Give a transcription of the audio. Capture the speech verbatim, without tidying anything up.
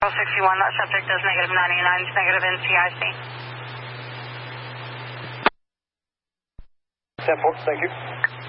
sixty-one, that subject does negative ninety-nine, negative N C I C. ten four, thank you.